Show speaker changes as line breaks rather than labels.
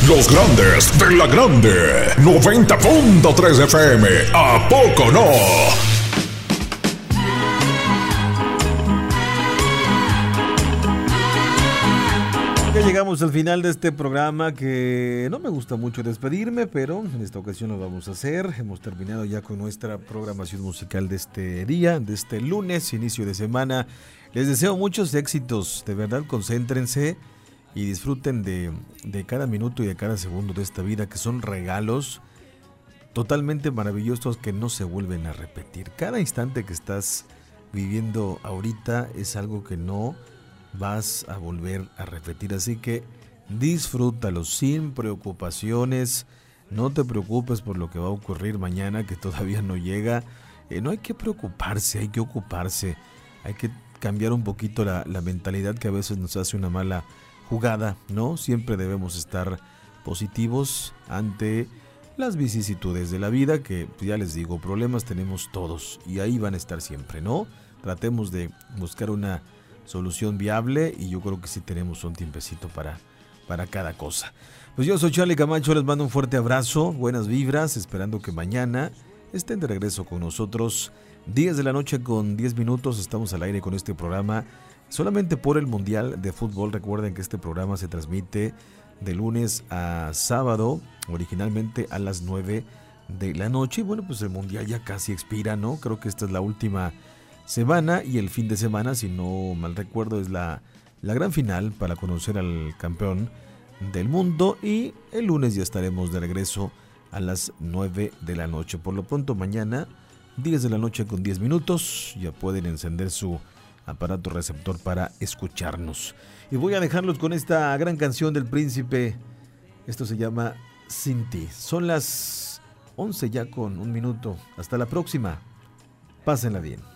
Los grandes de la grande. 90.3 FM. ¿A poco no?
Ya llegamos al final de este programa, que no me gusta mucho despedirme, pero en esta ocasión lo vamos a hacer. Hemos terminado ya con nuestra programación musical de este día, de este lunes, inicio de semana. Les deseo muchos éxitos, de verdad, concéntrense y disfruten de cada minuto y de cada segundo de esta vida, que son regalos totalmente maravillosos que no se vuelven a repetir. Cada instante que estás viviendo ahorita es algo que no vas a volver a repetir, así que disfrútalo sin preocupaciones. No te preocupes por lo que va a ocurrir mañana, que todavía no llega. No hay que preocuparse, hay que ocuparse. Hay que cambiar un poquito la mentalidad, que a veces nos hace una mala jugada, ¿no? Siempre debemos estar positivos ante las vicisitudes de la vida, que ya les digo, problemas tenemos todos y ahí van a estar siempre, ¿no? Tratemos de buscar una solución viable, y yo creo que sí tenemos un tiempecito para cada cosa. Pues yo soy Charlie Camacho, les mando un fuerte abrazo, buenas vibras, esperando que mañana estén de regreso con nosotros. 10 de la noche con 10 minutos, estamos al aire con este programa solamente por el Mundial de Fútbol. Recuerden que este programa se transmite de lunes a sábado, originalmente a las 9 de la noche. Y bueno, pues el Mundial ya casi expira, ¿no? Creo que esta es la última semana, y el fin de semana, si no mal recuerdo, es la gran final para conocer al campeón del mundo, y el lunes ya estaremos de regreso a las 9 de la noche. Por lo pronto mañana 10 de la noche con 10 minutos ya pueden encender su aparato receptor para escucharnos, y voy a dejarlos con esta gran canción del Príncipe. Esto se llama Sin Ti. Son las 11 ya con un minuto. Hasta la próxima, pásenla bien.